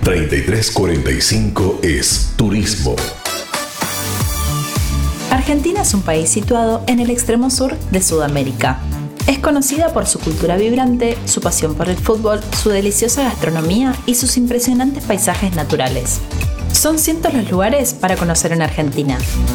3345 es turismo. Argentina es un país situado en el extremo sur de Sudamérica. Es conocida por su cultura vibrante, su pasión por el fútbol, su deliciosa gastronomía y sus impresionantes paisajes naturales. Son cientos los lugares para conocer en Argentina.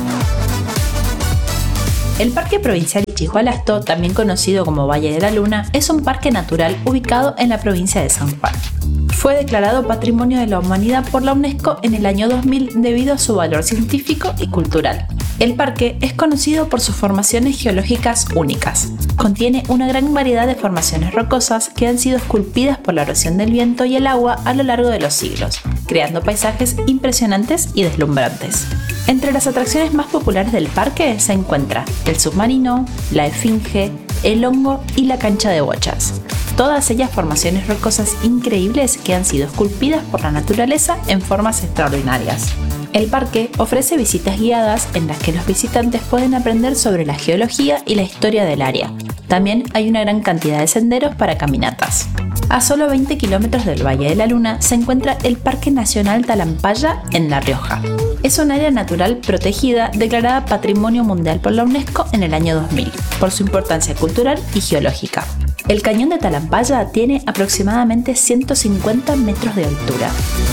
El Parque Provincial Ischigualasto, también conocido como Valle de la Luna, es un parque natural ubicado en la provincia de San Juan. Fue declarado Patrimonio de la Humanidad por la UNESCO en el año 2000 debido a su valor científico y cultural. El parque es conocido por sus formaciones geológicas únicas. Contiene una gran variedad de formaciones rocosas que han sido esculpidas por la erosión del viento y el agua a lo largo de los siglos, creando paisajes impresionantes y deslumbrantes. Entre las atracciones más populares del parque se encuentra el submarino, la esfinge, el hongo y la cancha de bochas. Todas ellas formaciones rocosas increíbles que han sido esculpidas por la naturaleza en formas extraordinarias. El parque ofrece visitas guiadas en las que los visitantes pueden aprender sobre la geología y la historia del área. También hay una gran cantidad de senderos para caminatas. A solo 20 kilómetros del Valle de la Luna se encuentra el Parque Nacional Talampaya en La Rioja. Es un área natural protegida declarada Patrimonio Mundial por la UNESCO en el año 2000, por su importancia cultural y geológica. El cañón de Talampaya tiene aproximadamente 150 metros de altura.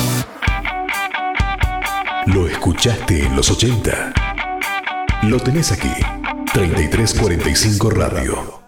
Lo escuchaste en los 80. Lo tenés aquí. 3345 Radio.